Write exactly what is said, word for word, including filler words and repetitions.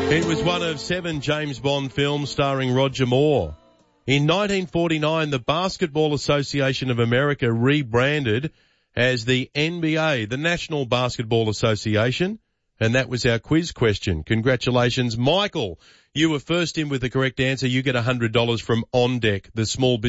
It was one of seven James Bond films starring Roger Moore. In nineteen forty-nine, the Basketball Association of America rebranded as the N B A, the National Basketball Association, and that was our quiz question. Congratulations, Michael. You were first in with the correct answer. You get one hundred dollars from On Deck, the small business